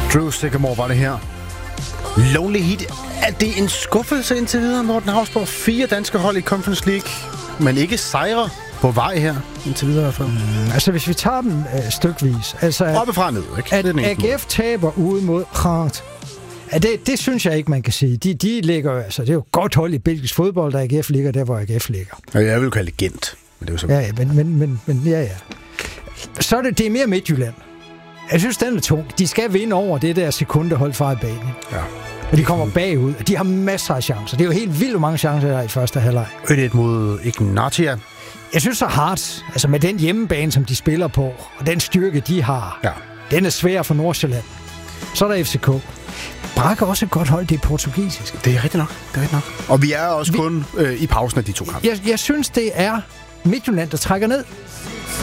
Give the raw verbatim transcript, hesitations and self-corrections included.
Drew Sycamore var det her. Lonely Heat. Er det en skuffelse indtil videre, Morten Hausborg? Fire danske hold i Conference League, men ikke sejre på vej her, indtil videre i hvert fald. Mm, altså, hvis vi tager dem øh, stykvis. Altså, oppefra ned, ikke? At A G F taber ude mod Rant. Ja, det, det synes jeg ikke, man kan sige. De, de ligger, altså, det er jo godt hold i belgisk fodbold, der A G F ligger der, hvor A G F ligger. Ja, jeg vil jo kalde det Gent. Men det er jo så... Ja, ja, men, men, men, men ja, ja. Så er det, det er mere Midtjylland. Jeg synes, den er tung. De skal vinde over det der sekundehold fra i banen. Ja. Og de kommer bagud. De har masser af chancer. Det er jo helt vildt mange chancer der i første halvleg. et mod Ignatia. Jeg synes så hardt, altså med den hjemmebane, som de spiller på, og den styrke, de har, ja. Den er svær for Nordsjælland. Så er der F C K. Braga også et godt hold, det er portugisisk. Det er rigtigt nok. Det er rigtigt nok. Og vi er også vi... kun øh, i pausen af de to kampe. Jeg, jeg synes, det er Midtjylland, der trækker ned.